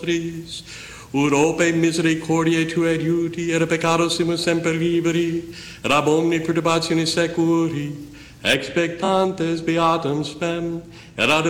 nostris, ut ope misericordiae tuae adiuti, et peccatossimus semper liberi, et ab omni perturbationis securi, expectantes beatum spem, et ad